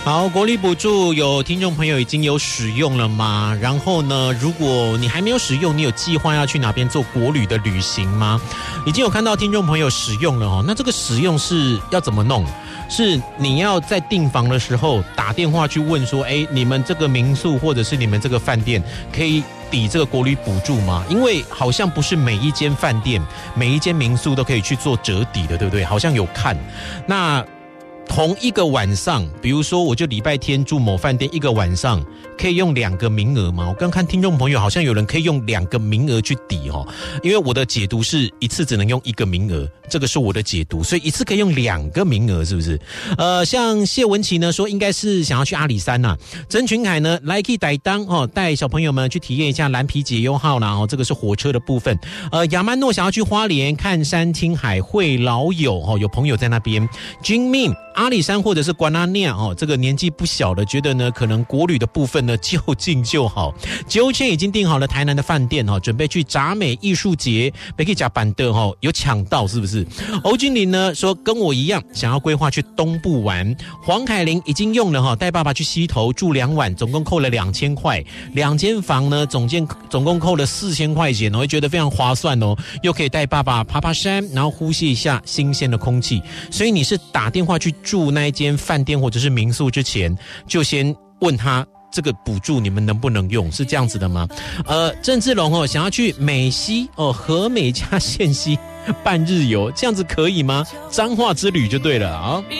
好，国旅补助有听众朋友已经有使用了吗？然后呢，如果你还没有使用，你有计划要去哪边做国旅的旅行吗？已经有看到听众朋友使用了哦，那这个使用是要怎么弄？是你要在订房的时候打电话去问说，你们这个民宿或者是你们这个饭店可以抵这个国旅补助吗？因为好像不是每一间饭店、每一间民宿都可以去做折抵的，对不对？好像有看。那同一个晚上，比如说我就礼拜天住某饭店一个晚上，可以用2个名额吗？我刚看听众朋友好像有人可以用2个名额去抵哦，因为我的解读是一次只能用1个名额，这个是我的解读，所以一次可以用2个名额，是不是？像谢文琪呢说应该是想要去阿里山呐，曾群凯呢来可以带当哦，带小朋友们去体验一下蓝皮解忧号啦哦，这个是火车的部分。亚曼诺想要去花莲看山听海会老友哦，有朋友在那边。君命阿里山或者是关阿尼亚哦，这个年纪不小的，觉得呢可能国旅的部分呢就近就好。9千已经订好了台南的饭店哦，准备去杂美艺术节，别可以加板的哦，有抢到是不是？欧君玲呢说跟我一样想要规划去东部玩。黄凯琳已经用了哈，带爸爸去溪头住2晚，总共扣了2000块，2间房呢总共扣了4000块钱哦，会觉得非常划算哦，又可以带爸爸爬爬山，然后呼吸一下新鲜的空气。所以你是打电话去住那一间饭店或者是民宿之前，就先问他这个补助你们能不能用，是这样子的吗？郑志龙哦，想要去美西哦，和美加线西半日游，这样子可以吗？彰化之旅就对了啊。